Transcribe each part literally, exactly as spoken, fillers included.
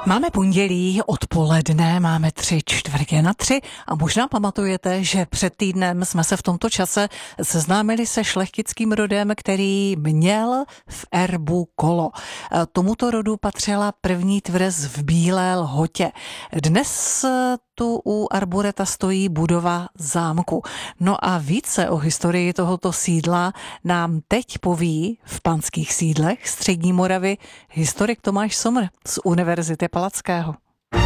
Máme pondělí odpoledne, máme tři čtvrtě na tři a možná pamatujete, že před týdnem jsme se v tomto čase seznámili se šlechtickým rodem, který měl v erbu kolo. Tomuto rodu patřila první tvrz v Bílé Lhotě. Dnes tu u arboreta stojí budova zámku. No a více o historii tohoto sídla nám teď poví v Panských sídlech Střední Moravy historik Tomáš Somr z Univerzity Palackého.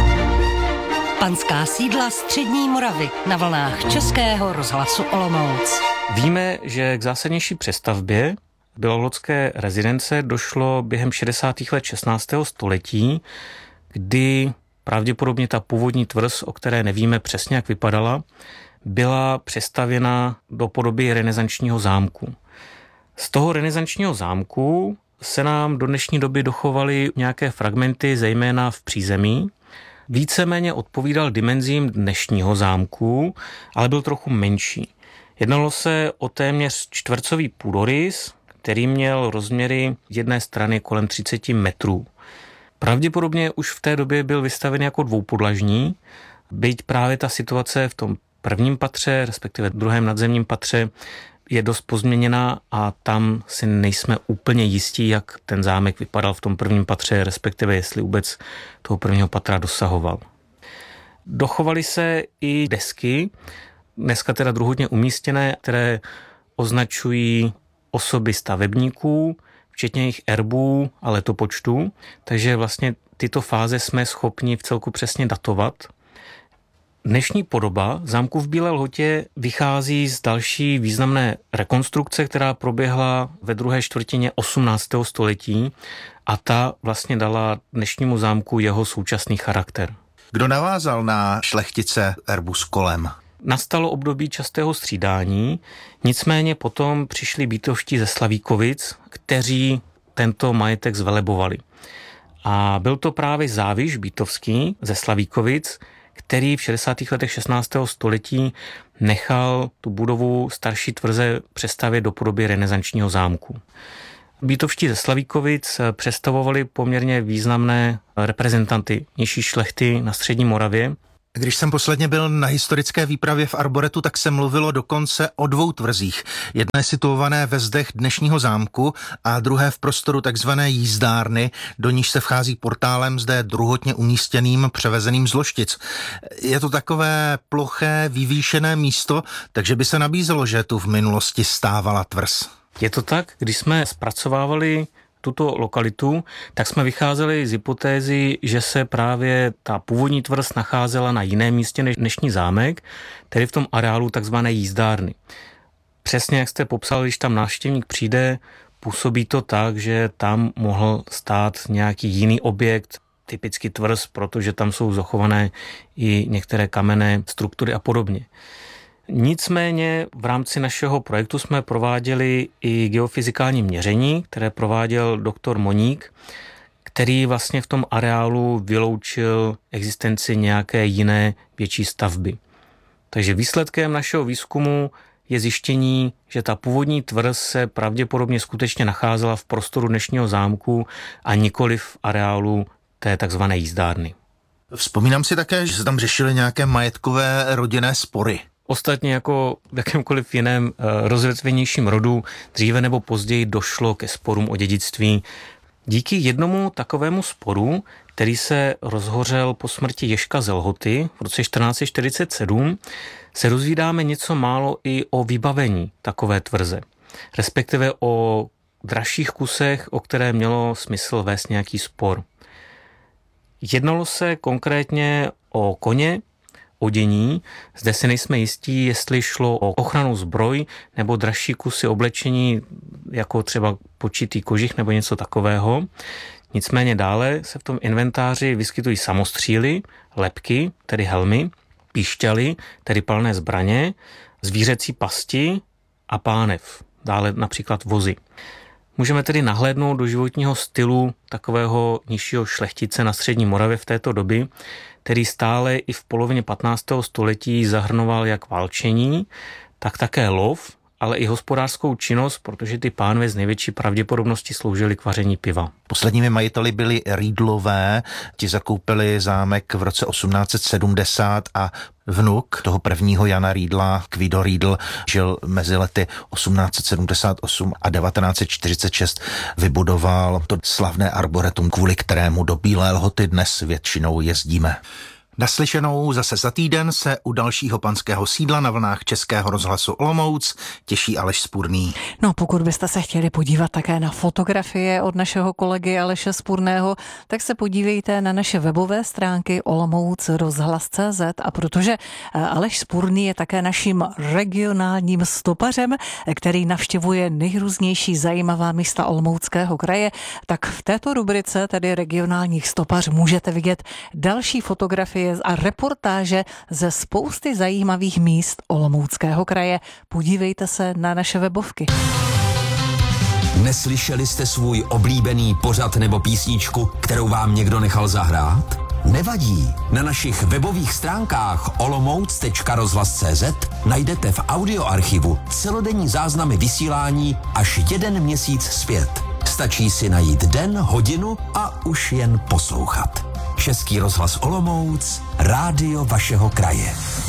Panská sídla Střední Moravy na vlnách Českého rozhlasu Olomouc. Víme, že k zásadnější přestavbě bělohlodské rezidence došlo během šedesátých let šestnáctého století, kdy pravděpodobně ta původní tvrz, o které nevíme přesně, jak vypadala, byla přestavěna do podoby renesančního zámku. Z toho renesančního zámku se nám do dnešní doby dochovaly nějaké fragmenty, zejména v přízemí. Víceméně odpovídal dimenzím dnešního zámku, ale byl trochu menší. Jednalo se o téměř čtvercový půdorys, který měl rozměry jedné strany kolem třicet metrů. Pravděpodobně už v té době byl vystaven jako dvoupodlažní, byť právě ta situace v tom prvním patře, respektive druhém nadzemním patře, je dost pozměněná a tam si nejsme úplně jistí, jak ten zámek vypadal v tom prvním patře, respektive jestli vůbec toho prvního patra dosahoval. Dochovaly se i desky, dneska teda druhotně umístěné, které označují osoby stavebníků, včetně jejich erbů a letopočtů, takže vlastně tyto fáze jsme schopni v celku přesně datovat. Dnešní podoba zámku v Bílé Lhotě vychází z další významné rekonstrukce, která proběhla ve druhé čtvrtině osmnáctého století a ta vlastně dala dnešnímu zámku jeho současný charakter. Kdo navázal na šlechtice erbu s kolem? Nastalo období častého střídání, nicméně potom přišli Bítovští ze Slavíkovic, kteří tento majetek zvelebovali. A byl to právě Záviš Bítovský ze Slavíkovic, který v šedesátých letech šestnáctého století nechal tu budovu starší tvrze přestavět do podoby renesančního zámku. Bítovští ze Slavíkovic představovali poměrně významné reprezentanty nižší šlechty na Střední Moravě. Když jsem posledně byl na historické výpravě v arboretu, tak se mluvilo dokonce o dvou tvrzích. Jedna je situované ve zdech dnešního zámku a druhé v prostoru takzvané jízdárny, do níž se vchází portálem zde druhotně umístěným převezeným z Loštic. Je to takové ploché, vyvýšené místo, takže by se nabízelo, že tu v minulosti stávala tvrz. Je to tak, když jsme zpracovávali tuto lokalitu, tak jsme vycházeli z hypotézy, že se právě ta původní tvrz nacházela na jiném místě než dnešní zámek, tedy v tom areálu takzvané jízdárny. Přesně jak jste popsal, když tam návštěvník přijde, působí to tak, že tam mohl stát nějaký jiný objekt, typicky tvrz, protože tam jsou zachované i některé kamenné struktury a podobně. Nicméně v rámci našeho projektu jsme prováděli i geofyzikální měření, které prováděl doktor Moník, který vlastně v tom areálu vyloučil existenci nějaké jiné větší stavby. Takže výsledkem našeho výzkumu je zjištění, že ta původní tvrz se pravděpodobně skutečně nacházela v prostoru dnešního zámku a nikoli v areálu té takzvané jízdárny. Vzpomínám si také, že se tam řešily nějaké majetkové rodinné spory. Ostatně jako v jakémkoliv jiném rozvětvenějším rodu dříve nebo později došlo ke sporům o dědictví. Díky jednomu takovému sporu, který se rozhořel po smrti Ježka z Lhoty v roce čtrnáct set čtyřicet sedm, se dozvídáme něco málo i o vybavení takové tvrze, respektive o dražších kusech, o které mělo smysl vést nějaký spor. Jednalo se konkrétně o koně, odění. Zde si nejsme jistí, jestli šlo o ochrannou zbroj nebo dražší kusy oblečení, jako třeba počitý kožich nebo něco takového. Nicméně dále se v tom inventáři vyskytují samostříly, lebky, tedy helmy, píšťaly, tedy palné zbraně, zvířecí pasti a pánev, dále například vozy. Můžeme tedy nahlédnout do životního stylu takového nižšího šlechtice na Střední Moravě v této doby, který stále i v polovině patnáctého století zahrnoval jak válčení, tak také lov ale i hospodářskou činnost, protože ty pánve z největší pravděpodobnosti sloužily k vaření piva. Posledními majiteli byli Riedlové, ti zakoupili zámek v roce osmnáct set sedmdesát a vnuk toho prvního Jana Riedla, Guido Riedl, žil mezi lety osmnáct set sedmdesát osm a devatenáct set čtyřicet šest, vybudoval to slavné arboretum, kvůli kterému do Bílé Lhoty dnes většinou jezdíme. Naslyšenou zase za týden se u dalšího panského sídla na vlnách Českého rozhlasu Olomouc těší Aleš Spurný. No, pokud byste se chtěli podívat také na fotografie od našeho kolegy Aleše Spurného, tak se podívejte na naše webové stránky olomouc rozhlas tečka cé zet, a protože Aleš Spurný je také naším regionálním stopařem, který navštěvuje nejrůznější zajímavá místa Olomouckého kraje, tak v této rubrice, tedy regionálních stopař, můžete vidět další fotografie a reportáže ze spousty zajímavých míst Olomouckého kraje. Podívejte se na naše webovky. Neslyšeli jste svůj oblíbený pořad nebo písničku, kterou vám někdo nechal zahrát? Nevadí, na našich webových stránkách olomouc tečka rozhlas tečka cé zet najdete v audioarchivu celodenní záznamy vysílání až jeden měsíc zpět. Stačí si najít den, hodinu a už jen poslouchat. Český rozhlas Olomouc, rádio vašeho kraje.